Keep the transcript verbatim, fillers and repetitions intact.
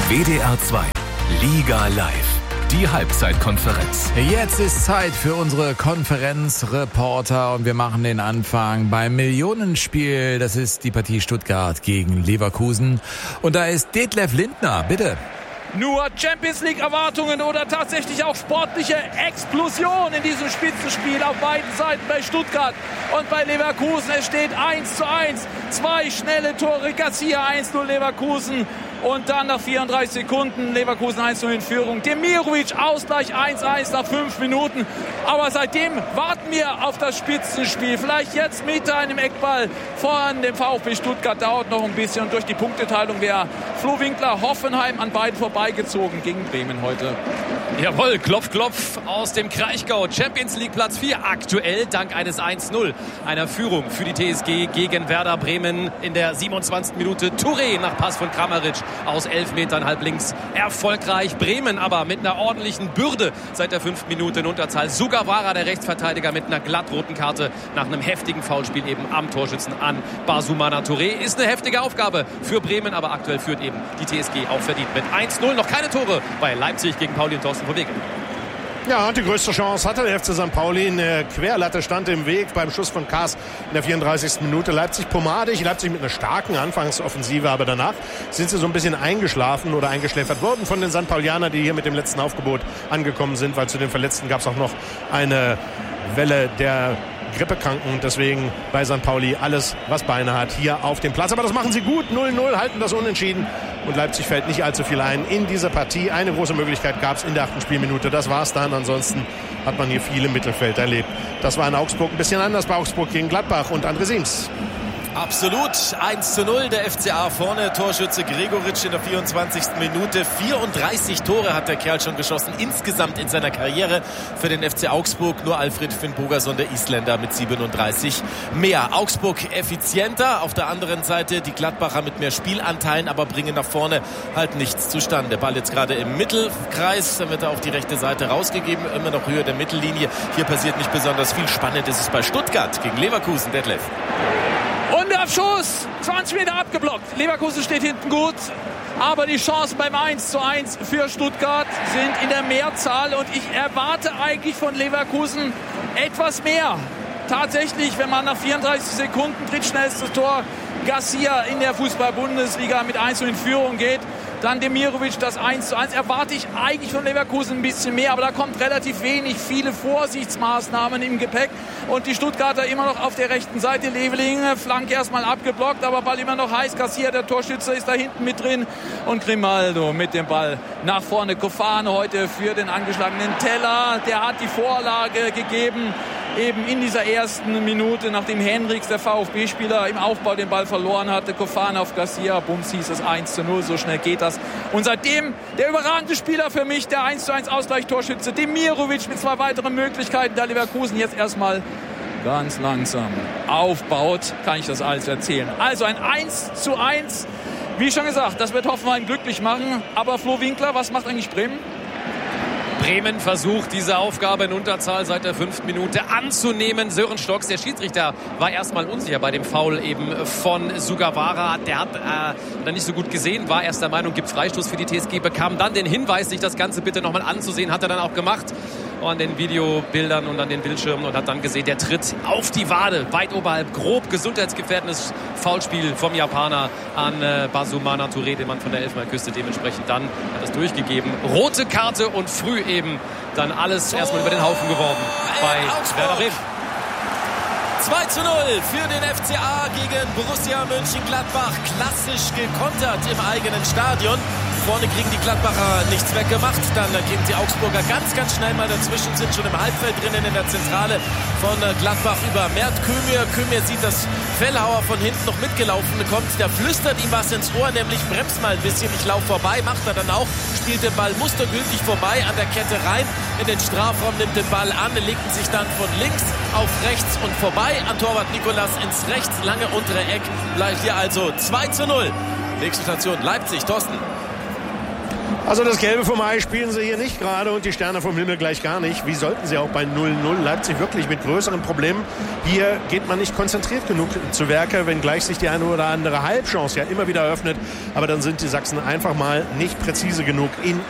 W D R zwei Liga Live. Die Halbzeitkonferenz. Jetzt ist Zeit für unsere Konferenzreporter und wir machen den Anfang beim Millionenspiel. Das ist die Partie Stuttgart gegen Leverkusen. Und da ist Detlef Lindner, bitte. Nur Champions League Erwartungen oder tatsächlich auch sportliche Explosion in diesem Spitzenspiel auf beiden Seiten bei Stuttgart und bei Leverkusen. Es steht eins zu eins. Zwei schnelle Tore. Garcia eins null Leverkusen. Und dann nach vierunddreißig Sekunden Leverkusen eins null in Führung. Demirovic Ausgleich eins eins nach fünf Minuten. Aber seitdem warten wir auf das Spitzenspiel. Vielleicht jetzt mit einem Eckball von dem VfB Stuttgart. Dauert noch ein bisschen. Und durch die Punkteteilung wäre Flo Winkler Hoffenheim an beiden vorbeigezogen gegen Bremen heute. Jawohl, Klopf, Klopf aus dem Kraichgau. Champions League Platz vier aktuell dank eines eins null. Einer Führung für die T S G gegen Werder Bremen in der siebenundzwanzigsten Minute. Touré nach Pass von Kramaric aus elf Metern halb links erfolgreich. Bremen aber mit einer ordentlichen Bürde seit der fünften Minute in Unterzahl. Sugawara, der Rechtsverteidiger, mit einer glattroten Karte nach einem heftigen Foulspiel eben am Torschützen an Basumana Touré. Ist eine heftige Aufgabe für Bremen, aber aktuell führt eben die T S G auch verdient mit eins null. Noch keine Tore bei Leipzig gegen Pauli und Thorsten von Wege. Ja, und die größte Chance hatte der F C Sankt Pauli. Eine Querlatte stand im Weg beim Schuss von Kaas in der vierunddreißigsten Minute. Leipzig pomadig, Leipzig mit einer starken Anfangsoffensive, aber danach sind sie so ein bisschen eingeschlafen oder eingeschläfert worden von den Sankt Paulianern, die hier mit dem letzten Aufgebot angekommen sind, weil zu den Verletzten gab es auch noch eine Welle der Grippekranken. Deswegen bei Sankt Pauli alles, was Beine hat, hier auf dem Platz. Aber das machen sie gut. null null, halten das unentschieden. Und Leipzig fällt nicht allzu viel ein in dieser Partie. Eine große Möglichkeit gab es in der achten Spielminute. Das war es dann. Ansonsten hat man hier viel im Mittelfeld erlebt. Das war in Augsburg ein bisschen anders bei Augsburg gegen Gladbach und André Siems. Absolut. eins zu null. Der F C A vorne. Torschütze Gregoritsch in der vierundzwanzigsten Minute. vierunddreißig Tore hat der Kerl schon geschossen. Insgesamt in seiner Karriere für den F C Augsburg. Nur Alfred Finnbogason, der Isländer, mit siebenunddreißig mehr. Augsburg effizienter. Auf der anderen Seite die Gladbacher mit mehr Spielanteilen, aber bringen nach vorne halt nichts zustande. Der Ball jetzt gerade im Mittelkreis. Dann wird er auf die rechte Seite rausgegeben. Immer noch Höhe der Mittellinie. Hier passiert nicht besonders viel. Spannend ist es bei Stuttgart gegen Leverkusen. Detlef. Und der Abschuss, zwanzig Meter abgeblockt. Leverkusen steht hinten gut, aber die Chancen beim eins zu eins für Stuttgart sind in der Mehrzahl. Und ich erwarte eigentlich von Leverkusen etwas mehr. Tatsächlich, wenn man nach vierunddreißig Sekunden drittschnellstes Tor Garcia in der Fußball-Bundesliga mit eins null in Führung geht, dann Demirovic das eins zu eins. Erwarte ich eigentlich von Leverkusen ein bisschen mehr, aber da kommt relativ wenig, viele Vorsichtsmaßnahmen im Gepäck. Und die Stuttgarter immer noch auf der rechten Seite. Leveling, Flanke erstmal abgeblockt, aber Ball immer noch heiß. Garcia, der Torschütze, ist da hinten mit drin. Und Grimaldo mit dem Ball nach vorne. Kofane heute für den angeschlagenen Teller. Der hat die Vorlage gegeben, eben in dieser ersten Minute, nachdem Henrichs, der VfB-Spieler, im Aufbau den Ball verloren hatte. Kofane auf Garcia, bums, hieß es eins zu null, so schnell geht das. Und seitdem der überragende Spieler für mich, der eins zu eins Ausgleichstorschütze, Demirovic, mit zwei weiteren Möglichkeiten, da Leverkusen jetzt erstmal ganz langsam aufbaut, kann ich das alles erzählen. Also ein eins zu eins, wie schon gesagt, das wird Hoffenheim glücklich machen. Aber Flo Winkler, was macht eigentlich Bremen? Bremen versucht, diese Aufgabe in Unterzahl seit der fünften Minute anzunehmen. Sören Stocks, der Schiedsrichter, war erstmal unsicher bei dem Foul eben von Sugawara. Der hat äh, dann nicht so gut gesehen, war erst der Meinung, gibt Freistoß für die T S G, bekam dann den Hinweis, sich das Ganze bitte nochmal anzusehen, hat er dann auch gemacht. An den Videobildern und an den Bildschirmen und hat dann gesehen, der tritt auf die Wade, weit oberhalb, grob gesundheitsgefährdendes Foulspiel vom Japaner an äh, Basumana Touré, den Mann von der Elfmeterküste. Dementsprechend dann hat es durchgegeben. Rote Karte und früh eben dann alles erstmal über den Haufen geworfen bei Werder Bremen. zwei zu null für den F C A gegen Borussia Mönchengladbach. Klassisch gekontert im eigenen Stadion. Vorne kriegen die Gladbacher nichts weggemacht. Dann gehen die Augsburger ganz, ganz schnell mal dazwischen, sind schon im Halbfeld drinnen in der Zentrale von Gladbach über Mert Kömür. Kömür sieht, dass Fellhauer von hinten noch mitgelaufen kommt. Der flüstert ihm was ins Ohr, nämlich bremst mal ein bisschen, ich laufe vorbei. Macht er dann auch, spielt den Ball mustergültig vorbei an der Kette rein in den Strafraum, nimmt den Ball an, legt sich dann von links auf rechts und vorbei an Torwart Nikolas ins rechts, lange untere Eck. Bleibt hier also zwei zu null. Nächste Station Leipzig, Thorsten. Also das Gelbe vom Ei spielen sie hier nicht gerade und die Sterne vom Himmel gleich gar nicht. Wie sollten sie auch bei null null? Leipzig wirklich mit größeren Problemen. Hier geht man nicht konzentriert genug zu Werke, wenngleich sich die eine oder andere Halbchance ja immer wieder eröffnet. Aber dann sind die Sachsen einfach mal nicht präzise genug in